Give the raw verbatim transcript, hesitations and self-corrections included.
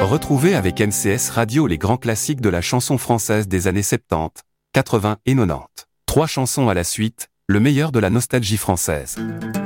Retrouvez avec M C S Radio les grands classiques de la chanson française des années soixante-dix, quatre-vingts et quatre-vingt-dix. Trois chansons à la suite, le meilleur de la nostalgie française.